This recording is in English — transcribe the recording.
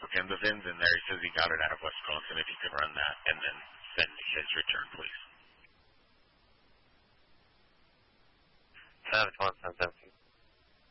And the VIN's in there. He says he got it out of Wisconsin. If you could run that and then send his return, please. 72177